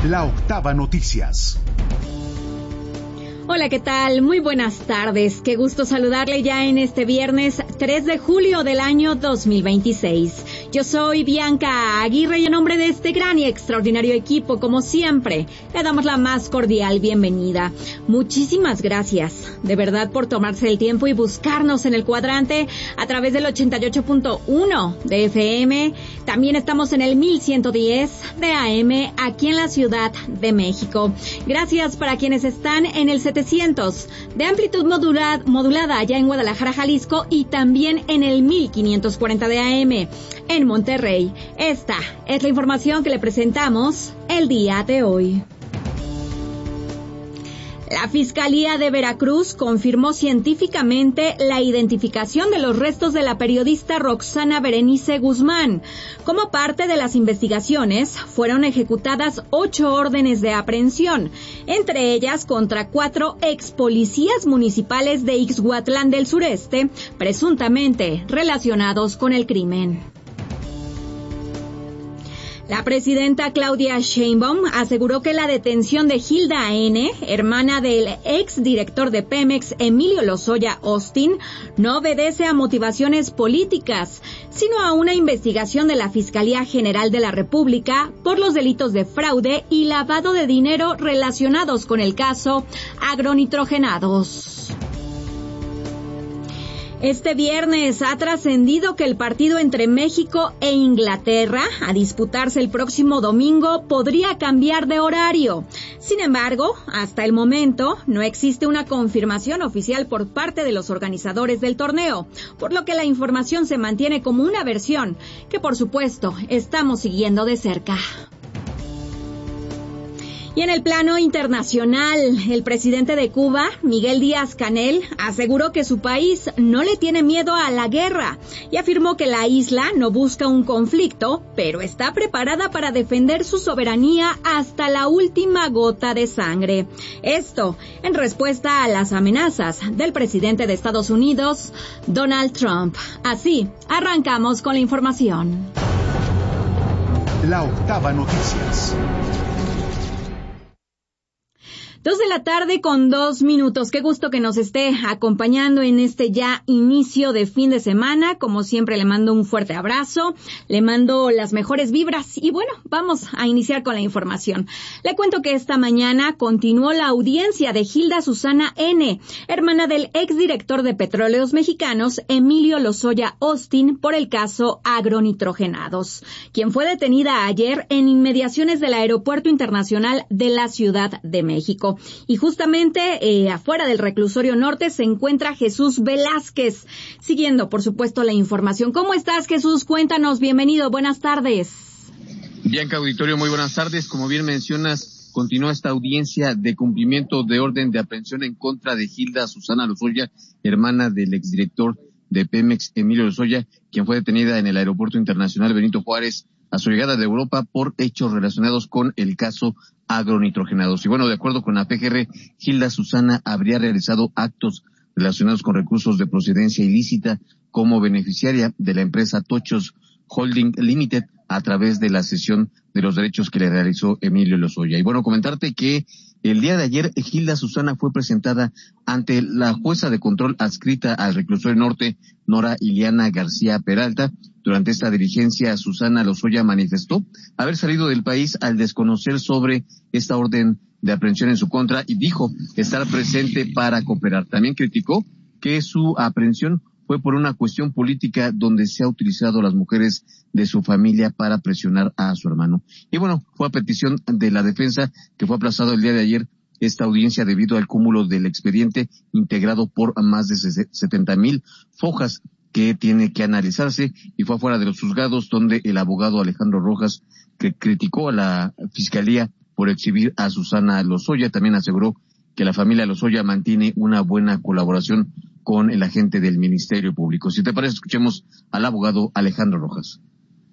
La Octava Noticias. Hola, ¿qué tal? Muy buenas tardes. Qué gusto saludarle ya en este viernes 3 de julio del año 2026. Yo soy Bianca Aguirre y en nombre de este gran y extraordinario equipo, como siempre, le damos la más cordial bienvenida. Muchísimas gracias, de verdad, por tomarse el tiempo y buscarnos en el cuadrante a través del 88.1 de FM. También estamos en el 1110 de AM aquí en la Ciudad de México. Gracias para quienes están en el 700 de amplitud modulada allá en Guadalajara, Jalisco, y también en el 1540 de AM en Monterrey. Esta es la información que le presentamos el día de hoy. La Fiscalía de Veracruz confirmó científicamente la identificación de los restos de la periodista Roxana Berenice Guzmán. Como parte de las investigaciones, fueron ejecutadas 8 órdenes de aprehensión, entre ellas contra 4 ex policías municipales de Ixhuatlán del Sureste, presuntamente relacionados con el crimen. La presidenta Claudia Sheinbaum aseguró que la detención de Hilda N., hermana del exdirector de Pemex, Emilio Lozoya Austin, no obedece a motivaciones políticas, sino a una investigación de la Fiscalía General de la República por los delitos de fraude y lavado de dinero relacionados con el caso agronitrogenados. Este viernes ha trascendido que el partido entre México e Inglaterra, a disputarse el próximo domingo, podría cambiar de horario. Sin embargo, hasta el momento no existe una confirmación oficial por parte de los organizadores del torneo, por lo que la información se mantiene como una versión que, por supuesto, estamos siguiendo de cerca. Y en el plano internacional, el presidente de Cuba, Miguel Díaz-Canel, aseguró que su país no le tiene miedo a la guerra y afirmó que la isla no busca un conflicto, pero está preparada para defender su soberanía hasta la última gota de sangre. Esto en respuesta a las amenazas del presidente de Estados Unidos, Donald Trump. Así, arrancamos con la información. La Octava Noticias. 2 de la tarde con 2 minutos. Qué gusto que nos esté acompañando en este ya inicio de fin de semana. Como siempre, le mando un fuerte abrazo, le mando las mejores vibras y bueno, vamos a iniciar con la información. Le cuento que esta mañana continuó la audiencia de Hilda Susana N., hermana del exdirector de Petróleos Mexicanos, Emilio Lozoya Austin, por el caso agronitrogenados, quien fue detenida ayer en inmediaciones del Aeropuerto Internacional de la Ciudad de México. Y justamente afuera del reclusorio norte se encuentra Jesús Velázquez, siguiendo, por supuesto, la información. ¿Cómo estás, Jesús? Cuéntanos, bienvenido, buenas tardes. Bianca, auditorio, muy buenas tardes. Como bien mencionas, continúa esta audiencia de cumplimiento de orden de aprehensión en contra de Hilda Susana Lozoya, hermana del exdirector de Pemex, Emilio Lozoya, quien fue detenida en el Aeropuerto Internacional Benito Juárez a su llegada de Europa por hechos relacionados con el caso agronitrogenados. Y bueno, de acuerdo con la PGR, Hilda Susana habría realizado actos relacionados con recursos de procedencia ilícita como beneficiaria de la empresa Tochos Holding Limited a través de la cesión de los derechos que le realizó Emilio Lozoya. Y bueno, comentarte que el día de ayer Hilda Susana fue presentada ante la jueza de control adscrita al reclusorio norte, Nora Iliana García Peralta. Durante esta diligencia, Susana Lozoya manifestó haber salido del país al desconocer sobre esta orden de aprehensión en su contra y dijo estar presente para cooperar. También criticó que su aprehensión fue por una cuestión política donde se ha utilizado a las mujeres de su familia para presionar a su hermano. Y bueno, fue a petición de la defensa que fue aplazado el día de ayer esta audiencia debido al cúmulo del expediente integrado por más de 70,000 fojas que tiene que analizarse, y fue afuera de los juzgados donde el abogado Alejandro Rojas, que criticó a la fiscalía por exhibir a Susana Lozoya, también aseguró que la familia Lozoya mantiene una buena colaboración con el agente del Ministerio Público. Si te parece, escuchemos al abogado Alejandro Rojas.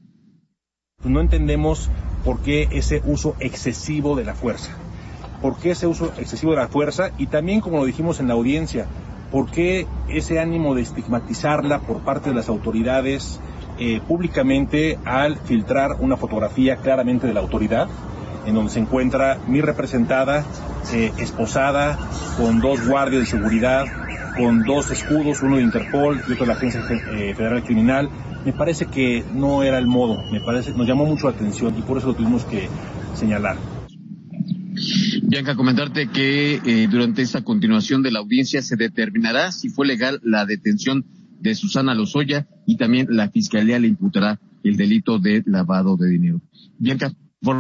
No entendemos por qué ese uso excesivo de la fuerza. ¿Por qué ese uso excesivo de la fuerza? Y también, como lo dijimos en la audiencia, ¿por qué ese ánimo de estigmatizarla por parte de las autoridades públicamente al filtrar una fotografía claramente de la autoridad? en donde se encuentra mi representada, esposada, con 2 guardias de seguridad, con 2 escudos, uno de Interpol y otro de la Agencia Federal Criminal. Me parece que no era el modo, nos llamó mucho la atención y por eso lo tuvimos que señalar. Bianca, comentarte que durante esta continuación de la audiencia se determinará si fue legal la detención de Susana Lozoya y también la Fiscalía le imputará el delito de lavado de dinero. Bianca,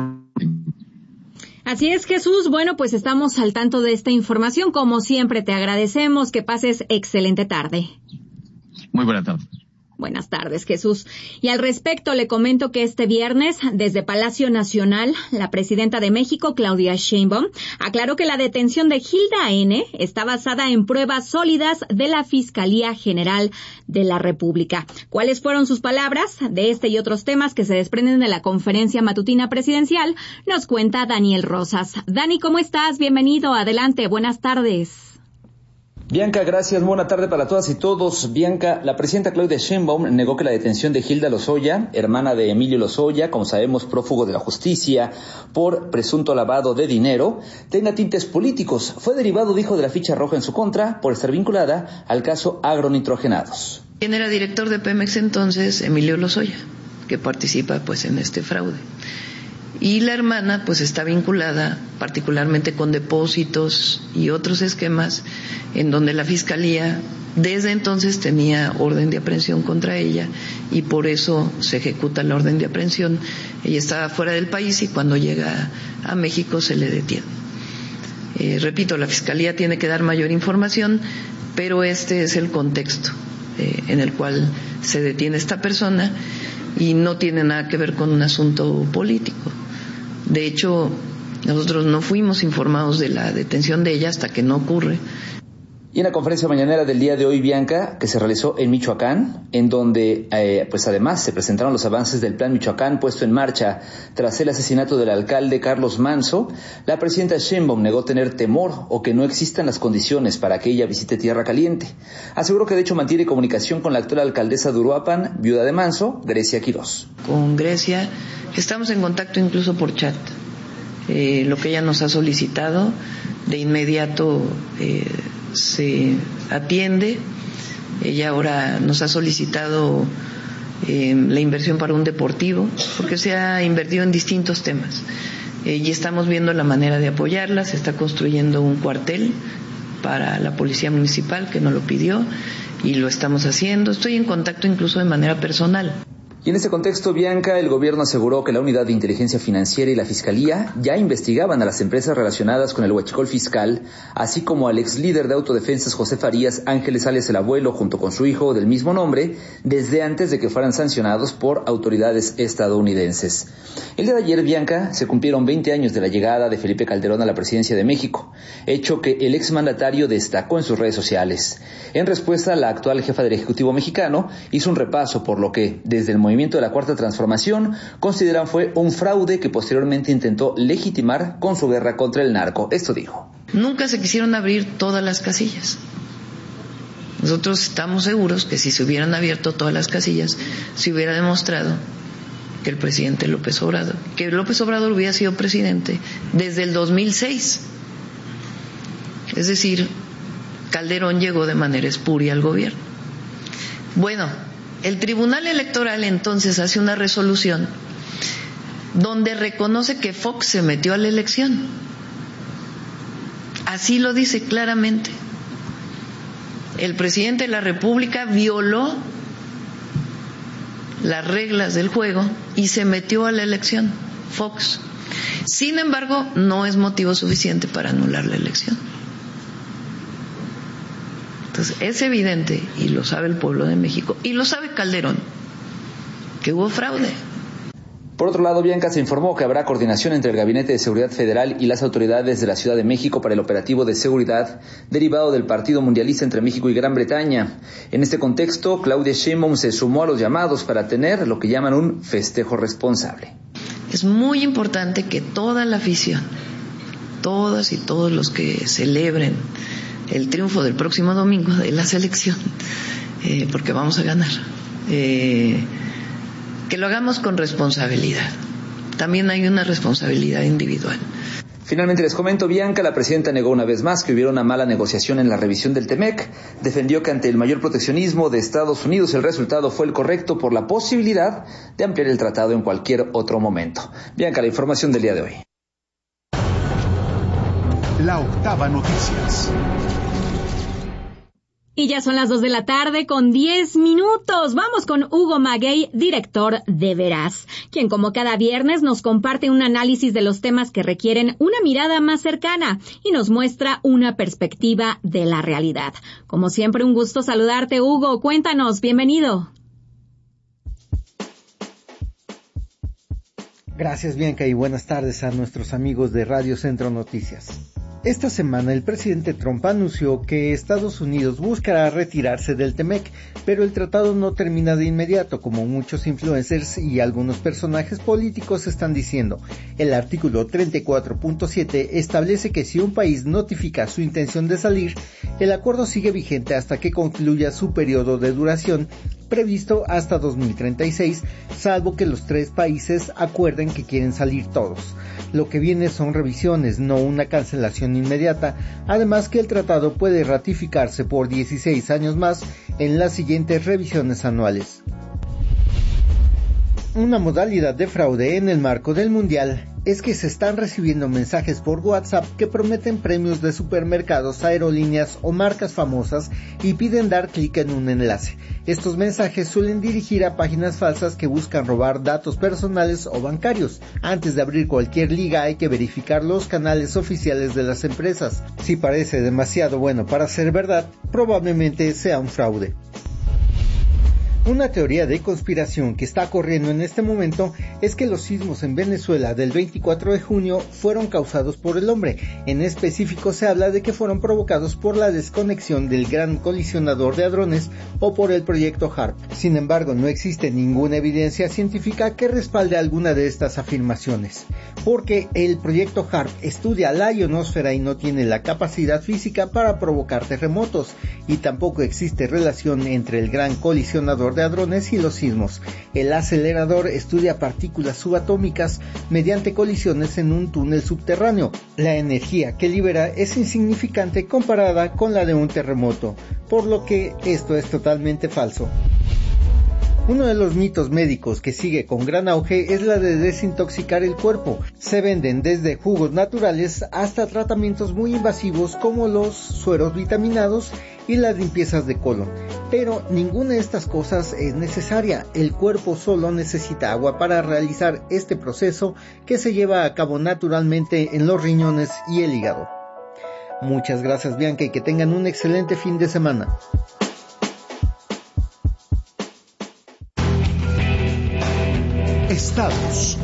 Así es, Jesús. Bueno, pues estamos al tanto de esta información. Como siempre, te agradecemos. Que pases excelente tarde. Muy buena tarde. Buenas tardes, Jesús. Y al respecto, le comento que este viernes, desde Palacio Nacional, la presidenta de México, Claudia Sheinbaum, aclaró que la detención de Hilda N. está basada en pruebas sólidas de la Fiscalía General de la República. ¿Cuáles fueron sus palabras? De este y otros temas que se desprenden de la conferencia matutina presidencial, nos cuenta Daniel Rosas. Dani, ¿cómo estás? Bienvenido. Adelante. Buenas tardes. Bianca, gracias. Buena tarde para todas y todos. Bianca, la presidenta Claudia Sheinbaum negó que la detención de Hilda Lozoya, hermana de Emilio Lozoya, como sabemos prófugo de la justicia por presunto lavado de dinero, tenga tintes políticos. Fue derivado, dijo, de la ficha roja en su contra por estar vinculada al caso agronitrogenados. ¿Quién era director de Pemex entonces? Emilio Lozoya, que participa pues en este fraude. Y la hermana pues está vinculada particularmente con depósitos y otros esquemas en donde la Fiscalía desde entonces tenía orden de aprehensión contra ella y por eso se ejecuta la orden de aprehensión. Ella estaba fuera del país y cuando llega a México se le detiene. Repito, la Fiscalía tiene que dar mayor información, pero este es el contexto en el cual se detiene esta persona y no tiene nada que ver con un asunto político. De hecho, nosotros no fuimos informados de la detención de ella hasta que no ocurre. Y en la conferencia mañanera del día de hoy, Bianca, que se realizó en Michoacán, en donde pues además se presentaron los avances del Plan Michoacán puesto en marcha tras el asesinato del alcalde Carlos Manso, la presidenta Sheinbaum negó tener temor o que no existan las condiciones para que ella visite Tierra Caliente. Aseguró que de hecho mantiene comunicación con la actual alcaldesa de Uruapan, viuda de Manso, Grecia Quirós. Con Grecia estamos en contacto incluso por chat. Lo que ella nos ha solicitado de inmediato se atiende. Ella ahora nos ha solicitado la inversión para un deportivo, porque se ha invertido en distintos temas. Y estamos viendo la manera de apoyarla. Se está construyendo un cuartel para la Policía Municipal, que nos lo pidió, y lo estamos haciendo. Estoy en contacto incluso de manera personal. Y en este contexto, Bianca, el gobierno aseguró que la Unidad de Inteligencia Financiera y la Fiscalía ya investigaban a las empresas relacionadas con el huachicol fiscal, así como al ex líder de autodefensas José Farías Ángeles alias el Abuelo, junto con su hijo del mismo nombre, desde antes de que fueran sancionados por autoridades estadounidenses. El día de ayer, Bianca, se cumplieron 20 años de la llegada de Felipe Calderón a la presidencia de México, hecho que el exmandatario destacó en sus redes sociales. En respuesta, la actual jefa del Ejecutivo mexicano hizo un repaso por lo que, desde el movimiento de la Cuarta Transformación, consideran fue un fraude que posteriormente intentó legitimar con su guerra contra el narco. Esto dijo: nunca se quisieron abrir todas las casillas. Nosotros estamos seguros que si se hubieran abierto todas las casillas, se hubiera demostrado que el presidente López Obrador hubiera sido presidente desde el 2006. Es decir, Calderón llegó de manera espuria al gobierno. Bueno, el Tribunal Electoral entonces hace una resolución donde reconoce que Fox se metió a la elección. Así lo dice claramente. El presidente de la República violó las reglas del juego y se metió a la elección, Fox. Sin embargo, no es motivo suficiente para anular la elección. Entonces, es evidente, y lo sabe el pueblo de México, y lo sabe Calderón, que hubo fraude. Por otro lado, Bianca, se informó que habrá coordinación entre el Gabinete de Seguridad Federal y las autoridades de la Ciudad de México para el operativo de seguridad derivado del partido mundialista entre México y Gran Bretaña. En este contexto, Claudia Sheinbaum se sumó a los llamados para tener lo que llaman un festejo responsable. Es muy importante que toda la afición, todas y todos los que celebren el triunfo del próximo domingo de la selección, porque vamos a ganar, que lo hagamos con responsabilidad, también hay una responsabilidad individual. Finalmente les comento, Bianca, la presidenta negó una vez más que hubiera una mala negociación en la revisión del TEMEC. Defendió que ante el mayor proteccionismo de Estados Unidos el resultado fue el correcto por la posibilidad de ampliar el tratado en cualquier otro momento. Bianca, la información del día de hoy. La Octava Noticias. Y ya son las 2 de la tarde con 10 minutos. Vamos con Hugo Maguey, director de Veraz, quien como cada viernes nos comparte un análisis de los temas que requieren una mirada más cercana y nos muestra una perspectiva de la realidad. Como siempre, un gusto saludarte, Hugo. Cuéntanos, bienvenido. Gracias, Bianca, y buenas tardes a nuestros amigos de Radio Centro Noticias. Esta semana el presidente Trump anunció que Estados Unidos buscará retirarse del TEMEC, pero el tratado no termina de inmediato, como muchos influencers y algunos personajes políticos están diciendo. El artículo 34.7 establece que si un país notifica su intención de salir, el acuerdo sigue vigente hasta que concluya su periodo de duración, previsto hasta 2036, salvo que los tres países acuerden que quieren salir todos. Lo que viene son revisiones, no una cancelación inmediata, además que el tratado puede ratificarse por 16 años más en las siguientes revisiones anuales. Una modalidad de fraude en el marco del Mundial es que se están recibiendo mensajes por WhatsApp que prometen premios de supermercados, aerolíneas o marcas famosas y piden dar clic en un enlace. Estos mensajes suelen dirigir a páginas falsas que buscan robar datos personales o bancarios. Antes de abrir cualquier liga hay que verificar los canales oficiales de las empresas. Si parece demasiado bueno para ser verdad, probablemente sea un fraude. Una teoría de conspiración que está corriendo en este momento es que los sismos en Venezuela del 24 de junio fueron causados por el hombre. En específico se habla de que fueron provocados por la desconexión del Gran Colisionador de Hadrones o por el proyecto HAARP. Sin embargo, no existe ninguna evidencia científica que respalde alguna de estas afirmaciones, porque el proyecto HAARP estudia la ionosfera y no tiene la capacidad física para provocar terremotos, y tampoco existe relación entre el Gran Colisionador de Hadrones y los sismos. El acelerador estudia partículas subatómicas mediante colisiones en un túnel subterráneo. La energía que libera es insignificante comparada con la de un terremoto, por lo que esto es totalmente falso. Uno de los mitos médicos que sigue con gran auge es la de desintoxicar el cuerpo. Se venden desde jugos naturales hasta tratamientos muy invasivos como los sueros vitaminados y las limpiezas de colon. Pero ninguna de estas cosas es necesaria. El cuerpo solo necesita agua para realizar este proceso que se lleva a cabo naturalmente en los riñones y el hígado. Muchas gracias, Bianca, y que tengan un excelente fin de semana. Estados.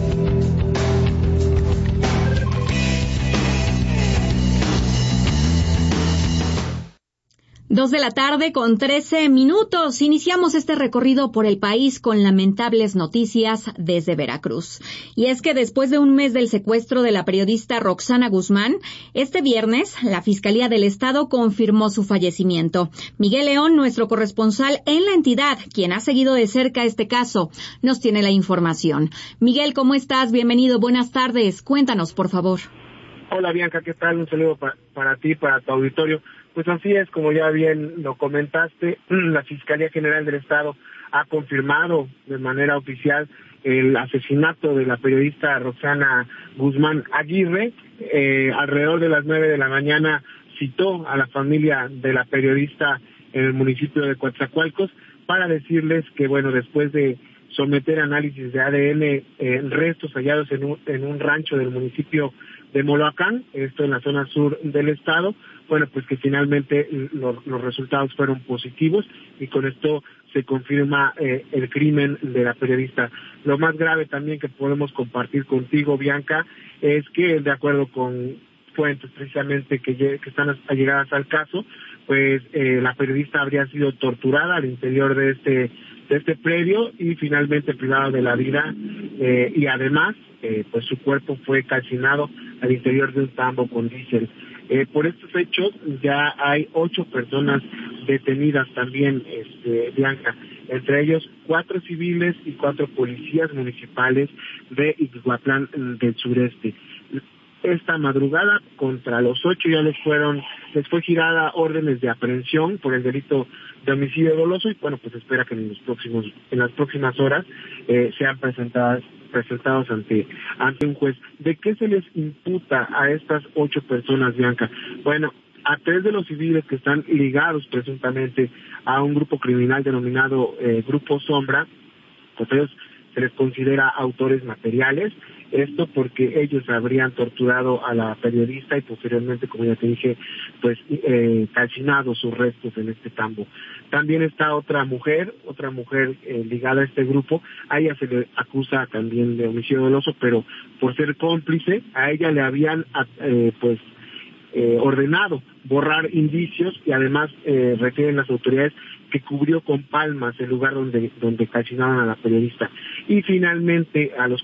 2 de la tarde con 13 minutos. Iniciamos este recorrido por el país con lamentables noticias desde Veracruz. Y es que después de un mes del secuestro de la periodista Roxana Guzmán, este viernes la Fiscalía del Estado confirmó su fallecimiento. Miguel León, nuestro corresponsal en la entidad, quien ha seguido de cerca este caso, nos tiene la información. Miguel, ¿cómo estás? Bienvenido, buenas tardes. Cuéntanos, por favor. Hola, Bianca, ¿qué tal? Un saludo para ti, para tu auditorio. Pues así es, como ya bien lo comentaste, la Fiscalía General del Estado ha confirmado de manera oficial el asesinato de la periodista Roxana Guzmán Aguirre. Alrededor de las 9 de la mañana citó a la familia de la periodista en el municipio de Coatzacoalcos para decirles que, bueno, después de someter análisis de ADN restos hallados en un rancho del municipio de Moloacán, esto en la zona sur del estado, bueno, pues que finalmente los resultados fueron positivos y con esto se confirma el crimen de la periodista. Lo más grave también que podemos compartir contigo, Bianca, es que de acuerdo con fuentes precisamente que están allegadas al caso, pues la periodista habría sido torturada al interior de este predio y finalmente privada de la vida, y además pues su cuerpo fue calcinado al interior de un tambo con diésel. Por estos hechos ya hay 8 personas detenidas también, Bianca. entre ellos 4 civiles y 4 policías municipales de Ixhuatlán del Sureste. Esta madrugada contra los 8 ya les fue girada órdenes de aprehensión por el delito de homicidio doloso y bueno, pues espera que en las próximas horas sean presentados ante un juez. ¿De qué se les imputa a estas 8 personas, Bianca? Bueno, a 3 de los civiles que están ligados presuntamente a un grupo criminal denominado Grupo Sombra, pues ellos se les considera autores materiales, esto porque ellos habrían torturado a la periodista y posteriormente, como ya te dije, pues calcinado sus restos en este tambo. También está otra mujer ligada a este grupo, a ella se le acusa también de homicidio doloso, pero por ser cómplice, a ella le habían ordenado borrar indicios y además refieren las autoridades que cubrió con palmas el lugar donde calcinaron a la periodista. Y finalmente a los